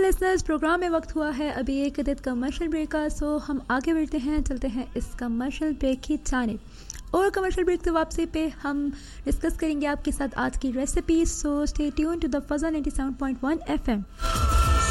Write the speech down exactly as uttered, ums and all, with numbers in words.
Listeners, programme में वक्त हुआ है अभी एक अदद कमर्शियल ब्रेक का। सो हम आगे बढ़ते हैं, चलते हैं इस कमर्शियल ब्रेक की जानिब। और कमर्शियल ब्रेक से वापसी पे हम डिस्कस करेंगे आपके साथ आज की recipe. So stay tune to the फज़ा ninety seven point one FM.